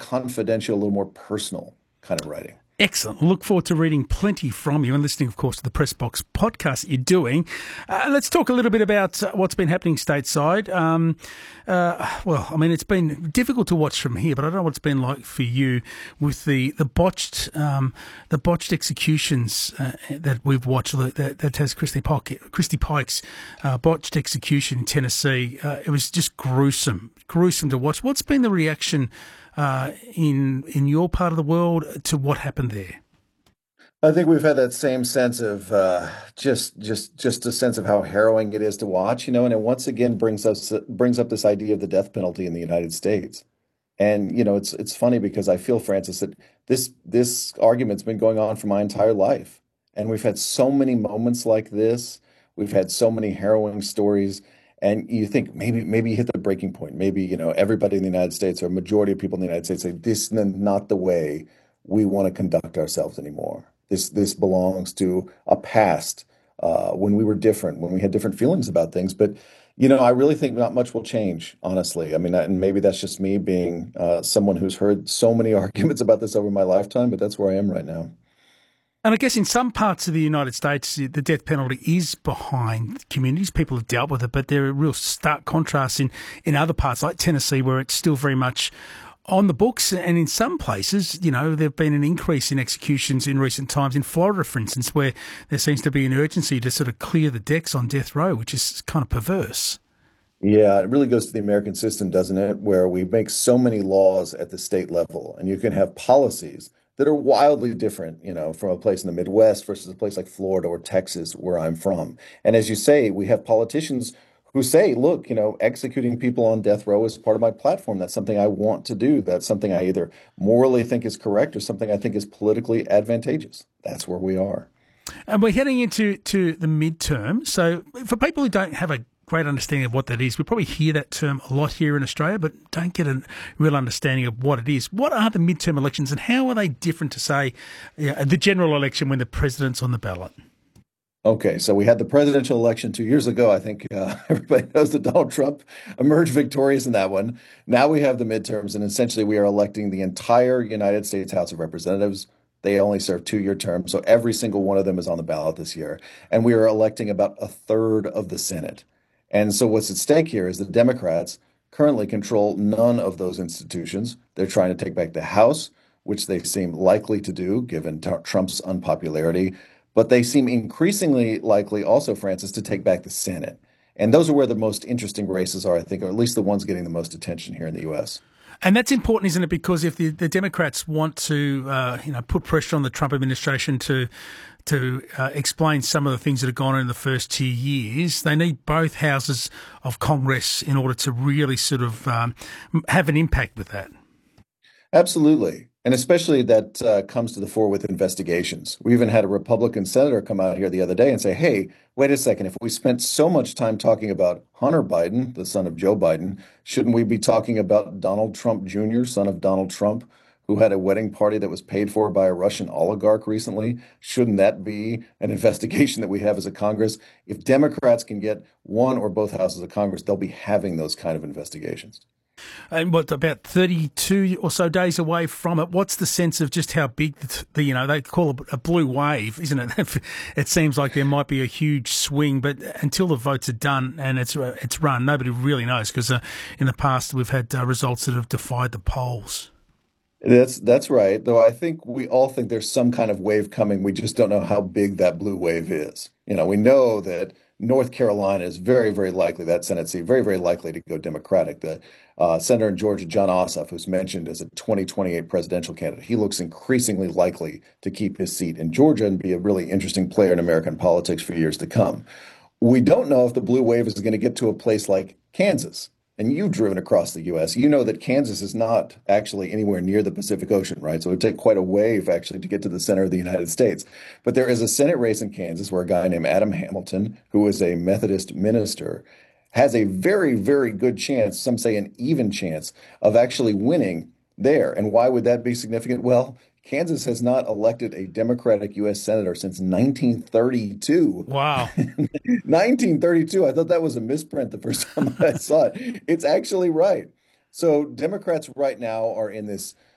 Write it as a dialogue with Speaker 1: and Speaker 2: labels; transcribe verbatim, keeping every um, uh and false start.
Speaker 1: confidential, a little more personal kind of writing.
Speaker 2: Excellent. Look forward to reading plenty from you and listening, of course, to the Press Box podcast that you're doing. Uh, let's talk a little bit about uh, what's been happening stateside. Um, uh, well, I mean, it's been difficult to watch from here, but I don't know what it's been like for you with the the botched um, the botched executions uh, that we've watched. That, that has Christy Pike, Christy Pike's uh, botched execution in Tennessee. Uh, it was just gruesome, gruesome to watch. What's been the reaction Uh, in in your part of the world to what happened there?
Speaker 1: I think we've had that same sense of uh, just just just a sense of how harrowing it is to watch, you know, and it once again brings us brings up this idea of the death penalty in the United States. And you know, it's it's funny because I feel, Francis, that this this argument's been going on for my entire life, and we've had so many moments like this. We've had so many harrowing stories. And you think maybe maybe you hit the breaking point. Maybe, you know, everybody in the United States or a majority of people in the United States say this is not the way we want to conduct ourselves anymore. This this belongs to a past uh, when we were different, when we had different feelings about things. But, you know, I really think not much will change, honestly. I mean, and maybe that's just me being uh, someone who's heard so many arguments about this over my lifetime, but that's where I am right now.
Speaker 2: And I guess in some parts of the United States, the death penalty is behind communities. People have dealt with it, but there are real stark contrasts in, in other parts, like Tennessee, where it's still very much on the books. And in some places, you know, there have been an increase in executions in recent times. In Florida, for instance, where there seems to be an urgency to sort of clear the decks on death row, which is kind of perverse.
Speaker 1: Yeah, it really goes to the American system, doesn't it? Where we make so many laws at the state level, and you can have policies that are wildly different, you know, from a place in the Midwest versus a place like Florida or Texas, where I'm from. And as you say, we have politicians who say, look, you know, executing people on death row is part of my platform. That's something I want to do. That's something I either morally think is correct or something I think is politically advantageous. That's where we are.
Speaker 2: And we're heading into to the midterm. So for people who don't have a great understanding of what that is, we probably hear that term a lot here in Australia, but don't get a real understanding of what it is. What are the midterm elections and how are they different to, say, you know, the general election when the president's on the ballot?
Speaker 1: Okay, so we had the presidential election two years ago. I think uh, everybody knows that Donald Trump emerged victorious in that one. Now we have the midterms, and essentially we are electing the entire United States House of Representatives. They only serve two-year terms, so every single one of them is on the ballot this year. And we are electing about a third of the Senate. And so what's at stake here is the Democrats currently control none of those institutions. They're trying to take back the House, which they seem likely to do given t- Trump's unpopularity. But they seem increasingly likely also, Francis, to take back the Senate. And those are where the most interesting races are, I think, or at least the ones getting the most attention here in the U S.
Speaker 2: And that's important, isn't it? Because if the, the Democrats want to, uh, you know, put pressure on the Trump administration to to uh, explain some of the things that have gone on in the first two years, they need both houses of Congress in order to really sort of um, have an impact with that.
Speaker 1: Absolutely. And especially that uh, comes to the fore with investigations. We even had a Republican senator come out here the other day and say, hey, wait a second, if we spent so much time talking about Hunter Biden, the son of Joe Biden, shouldn't we be talking about Donald Trump Junior, son of Donald Trump, who had a wedding party that was paid for by a Russian oligarch recently? Shouldn't that be an investigation that we have as a Congress? If Democrats can get one or both houses of Congress, they'll be having those kind of investigations.
Speaker 2: And what, about thirty-two or so days away from it, what's the sense of just how big the, the you know, they call it a blue wave, isn't it? It seems like there might be a huge swing, but until the votes are done and it's it's run, nobody really knows, because uh, in the past we've had uh, results that have defied the polls.
Speaker 1: That's that's right, though I think we all think there's some kind of wave coming. We just don't know how big that blue wave is. You know, we know that North Carolina is very, very likely, that Senate seat, very, very likely to go Democratic. The uh, Senator in Georgia, John Ossoff, who's mentioned as a twenty twenty-eight presidential candidate, he looks increasingly likely to keep his seat in Georgia and be a really interesting player in American politics for years to come. We don't know if the blue wave is going to get to a place like Kansas. And you've driven across the U S. You know that Kansas is not actually anywhere near the Pacific Ocean, right? So it would take quite a wave actually to get to the center of the United States. But there is a Senate race in Kansas where a guy named Adam Hamilton, who is a Methodist minister, has a very, very good chance, some say an even chance, of actually winning there. And why would that be significant? Well, Kansas has not elected a Democratic U S senator since nineteen thirty-two.
Speaker 2: Wow.
Speaker 1: nineteen thirty-two. I thought that was a misprint the first time I saw it. It's actually right. So Democrats right now are in this